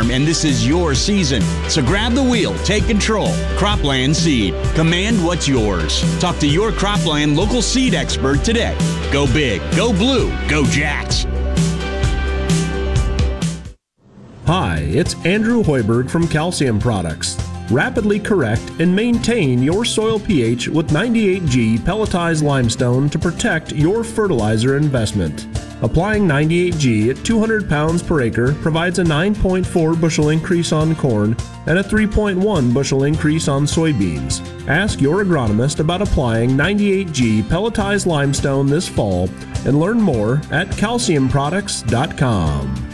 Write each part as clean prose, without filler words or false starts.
farm, and this is your season. So grab the wheel, take control. Cropland Seed. Command what's yours. Talk to your Cropland local seed expert today. Go big, go blue, go Jacks. Hi, it's Andrew Hoiberg from Calcium Products. Rapidly correct and maintain your soil pH with 98G pelletized limestone to protect your fertilizer investment. Applying 98G at 200 pounds per acre provides a 9.4 bushel increase on corn and a 3.1 bushel increase on soybeans. Ask your agronomist about applying 98G pelletized limestone this fall and learn more at calciumproducts.com.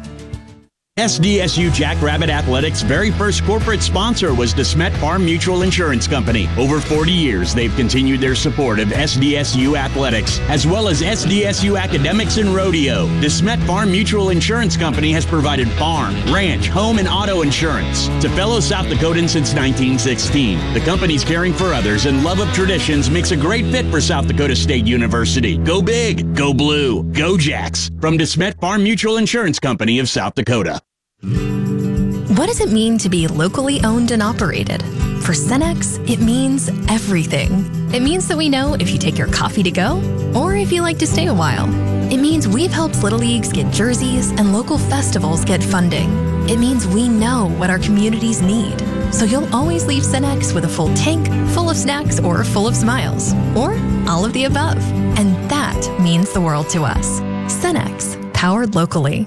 SDSU Jackrabbit Athletics' very first corporate sponsor was DeSmet Farm Mutual Insurance Company. Over 40 years, they've continued their support of SDSU Athletics, as well as SDSU Academics and Rodeo. DeSmet Farm Mutual Insurance Company has provided farm, ranch, home, and auto insurance to fellow South Dakotans since 1916. The company's caring for others and love of traditions makes a great fit for South Dakota State University. Go big, go blue, go Jacks. From DeSmet Farm Mutual Insurance Company of South Dakota. What does it mean to be locally owned and operated? For Cenex, it means everything. It means that we know if you take your coffee to go or if you like to stay a while. It means we've helped Little Leagues get jerseys and local festivals get funding. It means we know what our communities need. So you'll always leave Cenex with a full tank, full of snacks, or full of smiles. Or all of the above. And that means the world to us. Cenex, powered locally.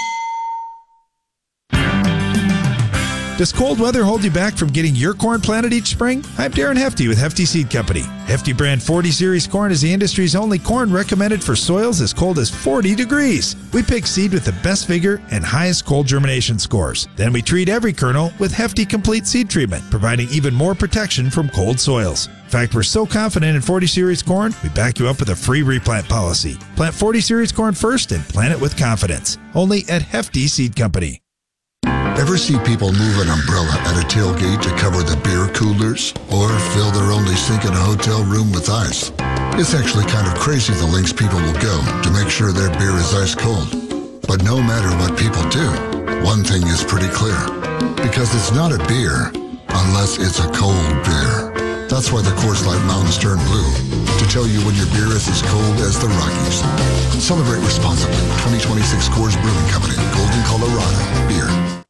Does cold weather hold you back from getting your corn planted each spring? I'm Darren Hefty with Hefty Seed Company. Hefty brand 40 series corn is the industry's only corn recommended for soils as cold as 40 degrees. We pick seed with the best vigor and highest cold germination scores. Then we treat every kernel with Hefty Complete Seed Treatment, providing even more protection from cold soils. In fact, we're so confident in 40 series corn, we back you up with a free replant policy. Plant 40 series corn first and plant it with confidence. Only at Hefty Seed Company. Ever see people move an umbrella at a tailgate to cover the beer coolers? Or fill their only sink in a hotel room with ice? It's actually kind of crazy the lengths people will go to make sure their beer is ice cold. But no matter what people do, one thing is pretty clear. Because it's not a beer unless it's a cold beer. That's why the Coors Light Mountains turn blue, to tell you when your beer is as cold as the Rockies. Celebrate responsibly. 2026 Coors Brewing Company, Golden, Colorado. Beer.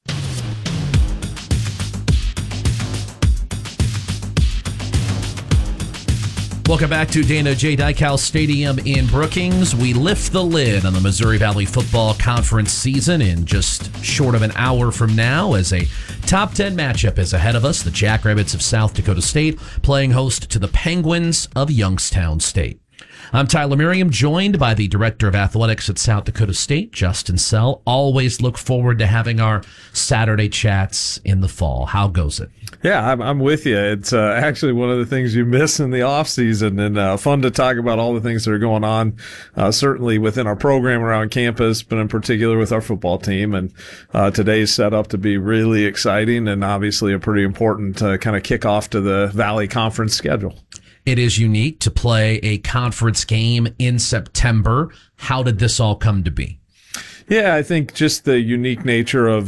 Welcome back to Dana J. Dykhouse Stadium in Brookings. We lift the lid on the Missouri Valley Football Conference season in just short of an hour from now as a top 10 matchup is ahead of us. The Jackrabbits of South Dakota State playing host to the Penguins of Youngstown State. I'm Tyler Merriam, joined by the Director of Athletics at South Dakota State, Justin Sell. Always look forward to having our Saturday chats in the fall. How goes it? Yeah, I'm with you. It's actually one of the things you miss in the off season, and fun to talk about all the things that are going on, certainly within our program around campus, but in particular with our football team. And today's set up to be really exciting and obviously a pretty important kind of kickoff to the Valley Conference schedule. It is unique to play a conference game in September. How did this all come to be? Yeah, I think just the unique nature of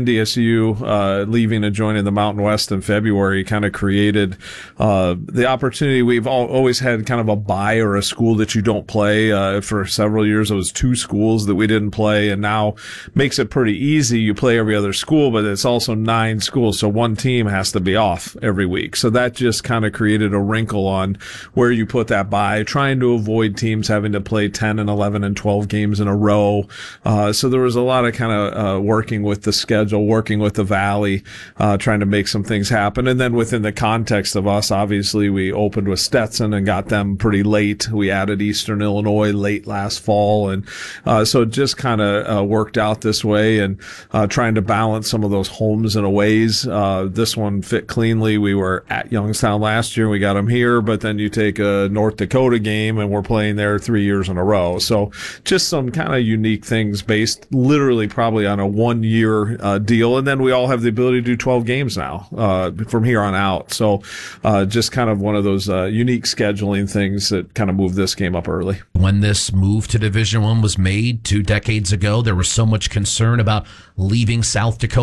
NDSU leaving and joining the Mountain West in February kind of created the opportunity. We've always had kind of a bye or a school that you don't play. For several years, it was 2 schools that we didn't play, and now makes it pretty easy. You play every other school, but it's also 9 schools, so one team has to be off every week. So that just kind of created a wrinkle on where you put that bye, trying to avoid teams having to play 10 and 11 and 12 games in a row. So there was a lot of kind of working with the schedule, working with the Valley, trying to make some things happen. And then within the context of us, obviously, we opened with Stetson and got them pretty late. We added Eastern Illinois late last fall. And so it just kind of worked out this way, and trying to balance some of those homes and aways. This one fit cleanly. We were at Youngstown last year, and we got them here. But then you take a North Dakota game, and we're playing there 3 years in a row. So just some kind of unique things based literally probably on a 1-year deal. And then we all have the ability to do 12 games now from here on out. So just kind of one of those unique scheduling things that kind of moved this game up early. When this move to Division I was made 2 decades ago, there was so much concern about leaving South Dakota